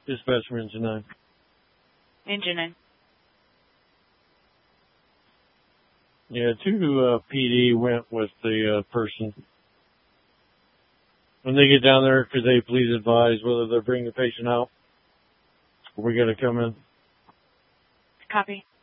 Dispatch from Engine 9. Engine 9. Yeah, 2 PD went with the person. When they get down there, could they please advise whether they're bringing the patient out? Or we got to come in? Copy.